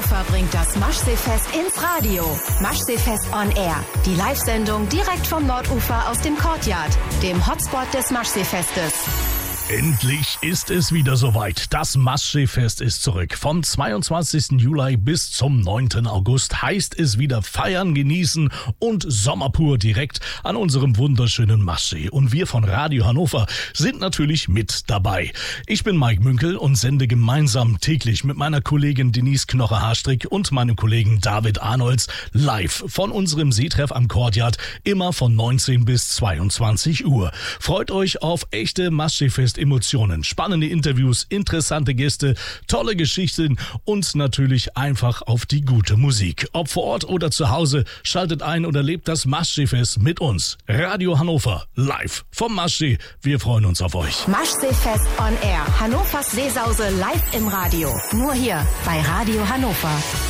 Hannover bringt das Maschseefest ins Radio. Maschseefest on Air. Die Live-Sendung direkt vom Nordufer aus dem Courtyard, dem Hotspot des Maschseefestes. Endlich ist es wieder soweit. Das Maschseefest ist zurück. Vom 22. Juli bis zum 9. August heißt es wieder feiern, genießen und Sommerpur direkt an unserem wunderschönen Maschsee. Und wir von Radio Hannover sind natürlich mit dabei. Ich bin Mike Münkel und sende gemeinsam täglich mit meiner Kollegin Denise Knoche-Haarstrick und meinem Kollegen David Arnolds live von unserem Seetreff am Courtyard, immer von 19 bis 22 Uhr. Freut euch auf echte Maschseefest-Emotionen, spannende Interviews, interessante Gäste, tolle Geschichten und natürlich einfach auf die gute Musik. Ob vor Ort oder zu Hause, schaltet ein und erlebt das Maschseefest mit uns. Radio Hannover, live vom Maschsee. Wir freuen uns auf euch. Maschseefest on Air. Hannovers Seesause live im Radio. Nur hier bei Radio Hannover.